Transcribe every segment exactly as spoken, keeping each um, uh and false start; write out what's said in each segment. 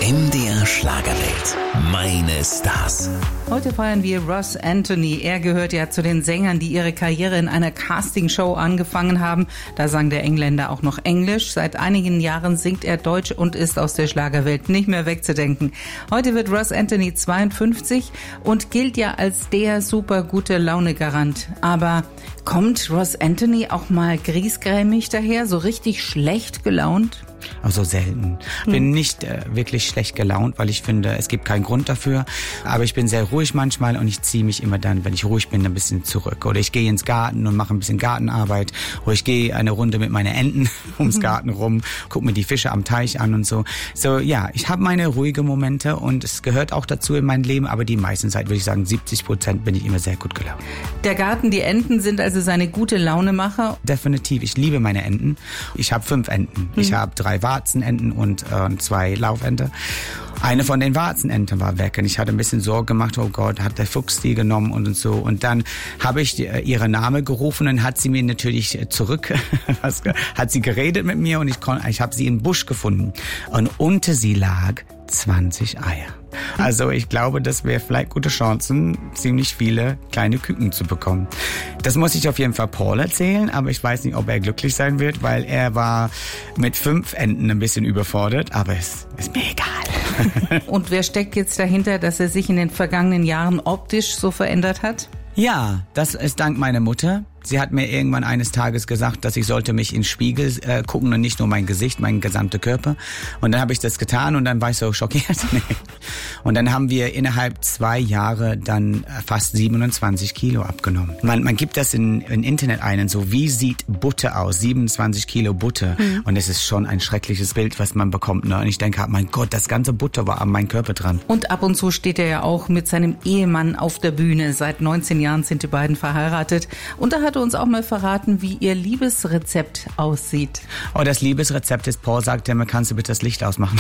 M D R Schlagerwelt. Meine Stars. Heute feiern wir Ross Anthony. Er gehört ja zu den Sängern, die ihre Karriere in einer Castingshow angefangen haben. Da sang der Engländer auch noch Englisch. Seit einigen Jahren singt er Deutsch und ist aus der Schlagerwelt nicht mehr wegzudenken. Heute wird Ross Anthony zweiundfünfzig und gilt ja als der super gute Laune-Garant. Aber kommt Ross Anthony auch mal griesgrämig daher, so richtig schlecht gelaunt? Also selten. Bin nicht äh, wirklich schlecht gelaunt, weil ich finde, es gibt keinen Grund dafür. Aber ich bin sehr ruhig manchmal und ich ziehe mich immer dann, wenn ich ruhig bin, ein bisschen zurück. Oder ich gehe ins Garten und mache ein bisschen Gartenarbeit. Oder ich gehe eine Runde mit meinen Enten ums Garten rum, gucke mir die Fische am Teich an und so. So, ja, ich habe meine ruhigen Momente und es gehört auch dazu in mein Leben. Aber die meisten Zeit, würde ich sagen, siebzig Prozent bin ich immer sehr gut gelaunt. Der Garten, die Enten sind also seine gute Launemacher? Definitiv. Ich liebe meine Enten. Ich habe fünf Enten. Mhm. Ich habe drei Warzenenten und äh, zwei Laufente. Eine von den Warzenenten war weg und ich hatte ein bisschen Sorge gemacht, oh Gott, hat der Fuchs die genommen und, und so. Und dann habe ich die, ihre Name gerufen und hat sie mir natürlich zurück, was, hat sie geredet mit mir und ich, kon, ich habe sie im Busch gefunden. Und unter sie lag zwanzig Eier. Also ich glaube, das wäre vielleicht gute Chancen, ziemlich viele kleine Küken zu bekommen. Das muss ich auf jeden Fall Paul erzählen, aber ich weiß nicht, ob er glücklich sein wird, weil er war mit fünf Enten ein bisschen überfordert, aber es ist mir egal. Und wer steckt jetzt dahinter, dass er sich in den vergangenen Jahren optisch so verändert hat? Ja, das ist dank meiner Mutter. Sie hat mir irgendwann eines Tages gesagt, dass ich sollte mich in den Spiegel äh, gucken und nicht nur mein Gesicht, mein gesamter Körper. Und dann habe ich das getan und dann war ich so schockiert. Nee. Und dann haben wir innerhalb zwei Jahre dann fast siebenundzwanzig Kilo abgenommen. Man, man gibt das in, in Internet ein und so, wie sieht Butter aus? siebenundzwanzig Kilo Butter. Mhm. Und es ist schon ein schreckliches Bild, was man bekommt. Ne? Und ich denke, mein Gott, das ganze Butter war an meinem Körper dran. Und ab und zu steht er ja auch mit seinem Ehemann auf der Bühne. Seit neunzehn Jahren sind die beiden verheiratet. Und da hat er uns auch mal verraten, wie ihr Liebesrezept aussieht. Oh, das Liebesrezept ist, Paul sagt immer, kannst du bitte das Licht ausmachen?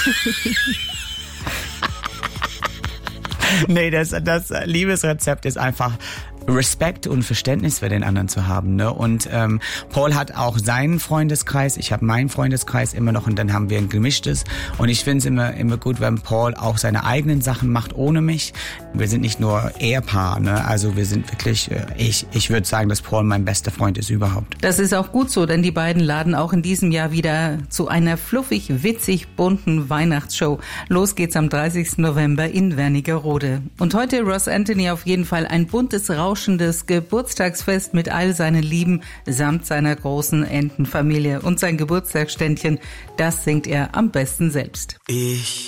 Nee, das, das Liebesrezept ist einfach Respekt und Verständnis für den anderen zu haben, ne? Und ähm, Paul hat auch seinen Freundeskreis, ich habe meinen Freundeskreis immer noch und dann haben wir ein gemischtes. Und ich finde es immer immer gut, wenn Paul auch seine eigenen Sachen macht ohne mich. Wir sind nicht nur Ehepaar, ne? Also wir sind wirklich, äh, ich ich würde sagen, dass Paul mein bester Freund ist überhaupt. Das ist auch gut so, denn die beiden laden auch in diesem Jahr wieder zu einer fluffig, witzig, bunten Weihnachtsshow. Los geht's am dreißigsten November in Wernigerode. Und heute Ross Anthony auf jeden Fall ein buntes Rausch Geburtstagsfest mit all seinen Lieben samt seiner großen Entenfamilie. Und sein Geburtstagsständchen, das singt er am besten selbst. Ich